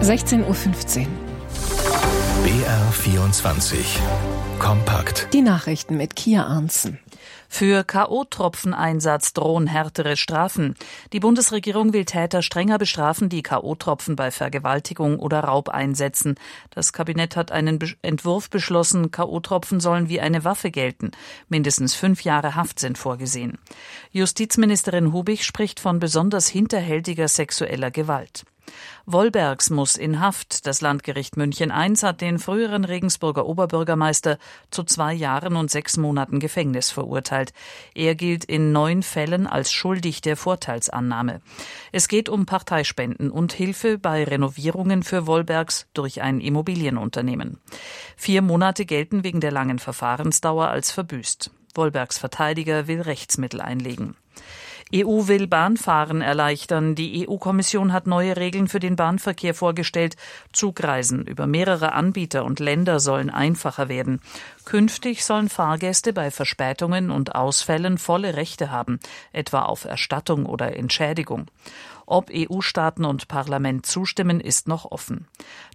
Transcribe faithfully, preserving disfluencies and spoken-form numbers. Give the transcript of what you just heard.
sechzehn Uhr fünfzehn. B R vierundzwanzig. Kompakt. Die Nachrichten mit Kia Arntzen. Für K O-Tropfen-Einsatz drohen härtere Strafen. Die Bundesregierung will Täter strenger bestrafen, die K O-Tropfen bei Vergewaltigung oder Raub einsetzen. Das Kabinett hat einen Be- Entwurf beschlossen, K O-Tropfen sollen wie eine Waffe gelten. Mindestens fünf Jahre Haft sind vorgesehen. Justizministerin Hubich spricht von besonders hinterhältiger sexueller Gewalt. Wollbergs muss in Haft. Das Landgericht München eins hat den früheren Regensburger Oberbürgermeister zu zwei Jahren und sechs Monaten Gefängnis verurteilt. Er gilt in neun Fällen als schuldig der Vorteilsannahme. Es geht um Parteispenden und Hilfe bei Renovierungen für Wollbergs durch ein Immobilienunternehmen. Vier Monate gelten wegen der langen Verfahrensdauer als verbüßt. Wollbergs Verteidiger will Rechtsmittel einlegen. E U will Bahnfahren erleichtern. Die E U-Kommission hat neue Regeln für den Bahnverkehr vorgestellt. Zugreisen über mehrere Anbieter und Länder sollen einfacher werden. Künftig sollen Fahrgäste bei Verspätungen und Ausfällen volle Rechte haben, etwa auf Erstattung oder Entschädigung. Ob E U-Staaten und Parlament zustimmen, ist noch offen.